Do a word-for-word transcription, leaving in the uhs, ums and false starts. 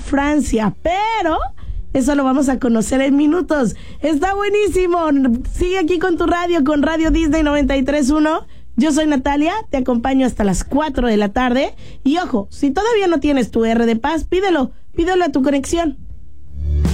Francia, pero eso lo vamos a conocer en minutos. Está buenísimo. Sigue aquí con tu radio, con Radio Disney noventa y tres punto uno. Yo soy Natalia, te acompaño hasta las cuatro de la tarde. Y ojo, si todavía no tienes tu R de Paz, pídelo, pídelo a tu conexión.